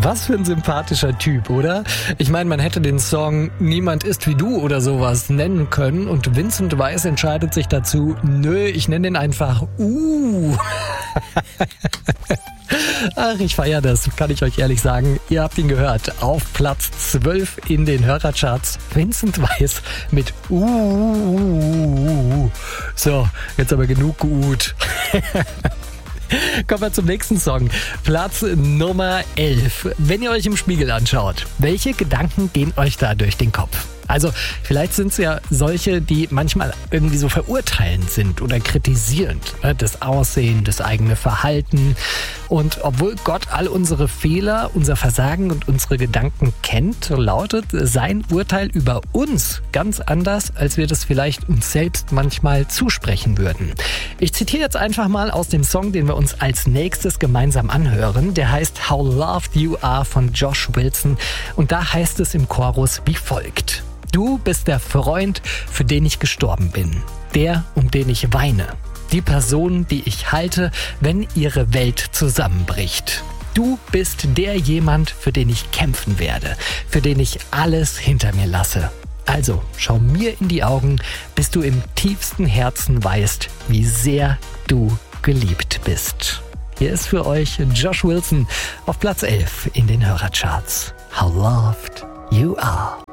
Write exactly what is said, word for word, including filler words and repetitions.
Was für ein sympathischer Typ, oder? Ich meine, man hätte den Song Niemand ist wie du oder sowas nennen können und Vincent Weiss entscheidet sich dazu, nö, ich nenne den einfach Uh. Ach, ich feiere das, kann ich euch ehrlich sagen. Ihr habt ihn gehört. Auf Platz zwölf in den Hörercharts. Vincent Weiss mit Uh. So, jetzt aber genug geut. Kommen wir zum nächsten Song. Platz Nummer elf. Wenn ihr euch im Spiegel anschaut, welche Gedanken gehen euch da durch den Kopf? Also vielleicht sind es ja solche, die manchmal irgendwie so verurteilend sind oder kritisierend. Das Aussehen, das eigene Verhalten. Und obwohl Gott all unsere Fehler, unser Versagen und unsere Gedanken kennt, lautet sein Urteil über uns ganz anders, als wir das vielleicht uns selbst manchmal zusprechen würden. Ich zitiere jetzt einfach mal aus dem Song, den wir uns als nächstes gemeinsam anhören. Der heißt How Loved You Are von Josh Wilson. Und da heißt es im Chorus wie folgt. Du bist der Freund, für den ich gestorben bin. Der, um den ich weine. Die Person, die ich halte, wenn ihre Welt zusammenbricht. Du bist der jemand, für den ich kämpfen werde. Für den ich alles hinter mir lasse. Also, schau mir in die Augen, bis du im tiefsten Herzen weißt, wie sehr du geliebt bist. Hier ist für euch Josh Wilson auf Platz elf in den Hörercharts. How loved you are.